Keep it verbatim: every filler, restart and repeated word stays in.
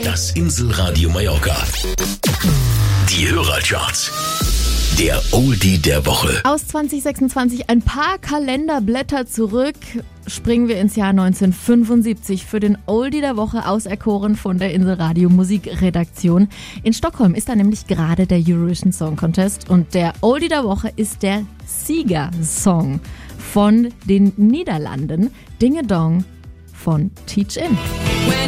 Das Inselradio Mallorca. Die Hörercharts. Der Oldie der Woche. Aus zwanzig sechsundzwanzig ein paar Kalenderblätter zurück springen wir ins Jahr neunzehnhundertfünfundsiebzig für den Oldie der Woche, auserkoren von der Inselradio Musikredaktion. In Stockholm ist da nämlich gerade der Eurovision Song Contest und der Oldie der Woche ist der Sieger-Song von den Niederlanden, Dinge Dong von Teach In.